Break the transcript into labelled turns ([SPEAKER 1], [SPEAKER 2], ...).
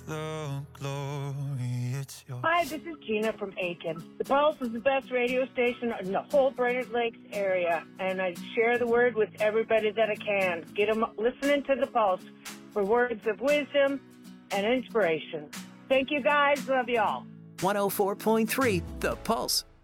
[SPEAKER 1] the glory, it's yours.
[SPEAKER 2] Hi, this is Gina from Aiken. The Pulse is the best radio station in the whole Brainerd Lakes area, and I share the word with everybody that I can. Get them listening to the Pulse for words of wisdom and inspiration. Thank you, guys. Love y'all.
[SPEAKER 3] 104.3 The Pulse.